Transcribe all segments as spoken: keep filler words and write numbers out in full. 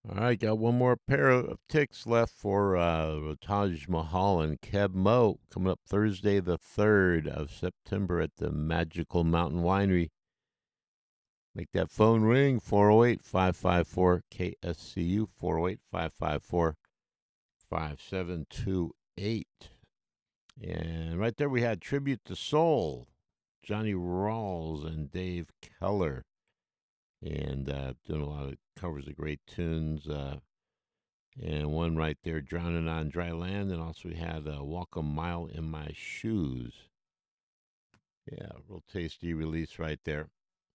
All right, got one more pair of ticks left for uh, Taj Mahal and Keb Mo coming up Thursday, the third of September at the Magical Mountain Winery. Make that phone ring four oh eight, five five four, K S C U, four oh eight, five five four, five seven two eight. And right there we had Tribute to Soul, Johnny Rawls and Dave Keller. And uh, doing a lot of covers of great tunes. Uh, and one right there, Drowning on Dry Land. And also we had uh, Walk a Mile in My Shoes. Yeah, real tasty release right there.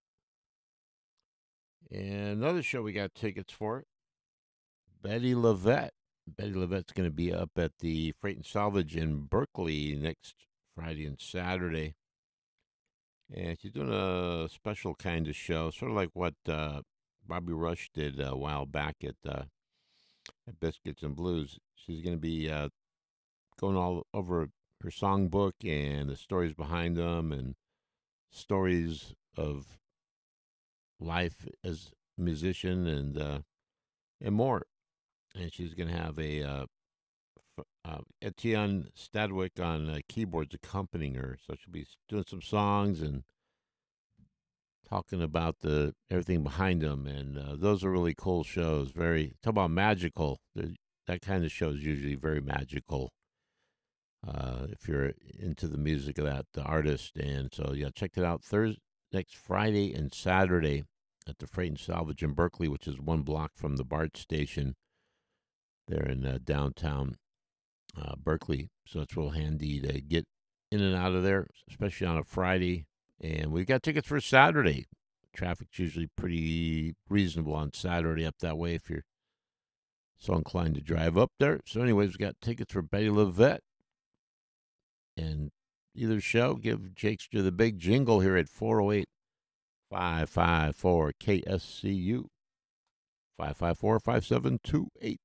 And another show we got tickets for, Betty LaVette. Betty LaVette's going to be up at the Freight and Salvage in Berkeley next Friday and Saturday. And she's doing a special kind of show, sort of like what uh, Bobby Rush did a while back at, uh, at Biscuits and Blues. She's going to be uh, going all over her songbook and the stories behind them and stories of life as a musician and uh, and more. And she's going to have a uh, f- uh, Etienne Stadwick on uh, keyboards accompanying her. So she'll be doing some songs and talking about the everything behind them. And uh, those are really cool shows. Very talk about magical. The, that kind of show is usually very magical. Uh, if you're into the music of that the artist, and so yeah, check it out Thursday, next Friday and Saturday at the Freight and Salvage in Berkeley, which is one block from the BART station there in uh, downtown uh, Berkeley. So it's real handy to get in and out of there, especially on a Friday. And we've got tickets for Saturday. Traffic's usually pretty reasonable on Saturday up that way if you're so inclined to drive up there. So, anyways, we got tickets for Betty LaVette. And either show, give Jakester the big jingle here at four oh eight, five five four, K S C U, five five four, five seven two eight.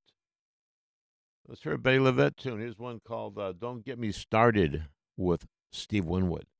Let's hear a Betty LaVette tune. Here's one called uh, Don't Get Me Started with Steve Winwood.